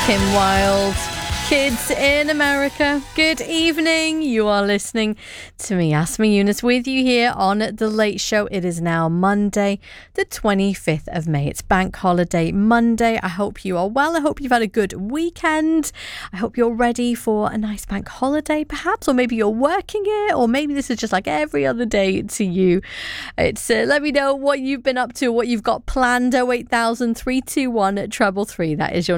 Kim Wilde. Kids in America, good evening. You are listening to me, Asma Yunus, with you here on The Late Show. It is now Monday, the 25th of May. It's Bank Holiday Monday. I hope you are well. I hope you've had a good weekend. I hope you're ready for a nice bank holiday, perhaps, or maybe you're working it, or maybe this is just like every other day to you. It's let me know what you've been up to, what you've got planned. 08000 321 333. That is your